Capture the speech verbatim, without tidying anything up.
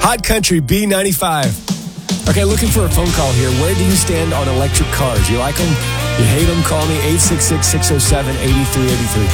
Hot Country B ninety-five. Okay, looking for a phone call here. Where do you stand on electric cars? You like them? You hate them? Call me eight six six, six oh seven, eight three eight three.